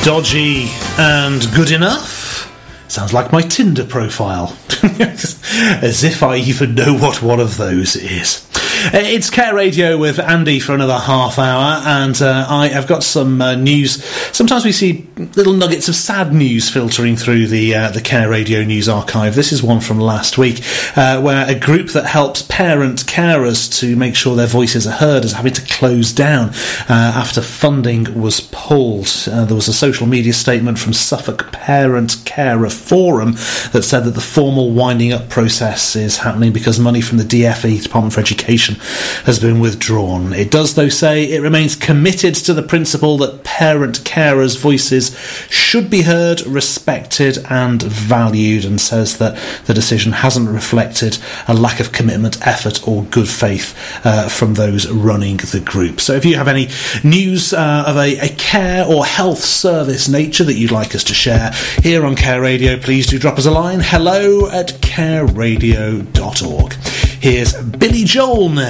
Dodgy and good enough? Sounds like my Tinder profile. As if I even know what one of those is. It's Care Radio with Andy for another half hour, and I have got some news. Sometimes we see little nuggets of sad news filtering through the Care Radio news archive. This is one from last week, where a group that helps parent carers to make sure their voices are heard is having to close down after funding was pulled. There was a social media statement from Suffolk Parent Carer Forum that said that the formal winding up process is happening because money from the DFE, Department for Education, has been withdrawn. It does, though, say it remains committed to the principle that parent carers' voices should be heard, respected and valued, and says that the decision hasn't reflected a lack of commitment, effort or good faith from those running the group. So if you have any news of a care or health service nature that you'd like us to share here on Care Radio, please do drop us a line, hello@careradio.org. Here's Billy Joel now.